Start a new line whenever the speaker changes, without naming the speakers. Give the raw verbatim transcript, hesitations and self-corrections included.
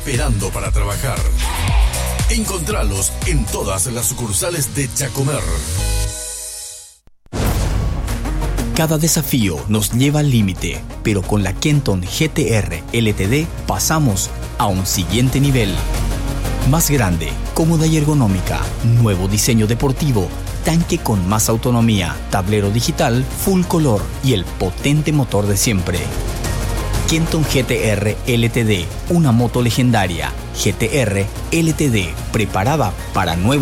esperando para trabajar. Encontralos en todas las sucursales de Chacomer.
Cada desafío nos lleva al límite, pero con la Kenton G T R L T D pasamos a un siguiente nivel. Más grande, cómoda y ergonómica, nuevo diseño deportivo, tanque con más autonomía, tablero digital, full color y el potente motor de siempre. Kenton G T R L T D, una moto legendaria. G T R L T D, preparada para nuevos